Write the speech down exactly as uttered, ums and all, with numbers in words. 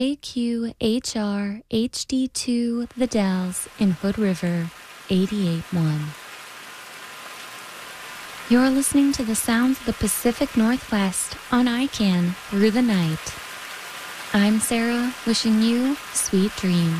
A Q H R H D two The Dalles in Hood River, eighty-eight point one. You're listening to the sounds of the Pacific Northwest on I C A N Through the Night. I'm Sarah, wishing you sweet dreams.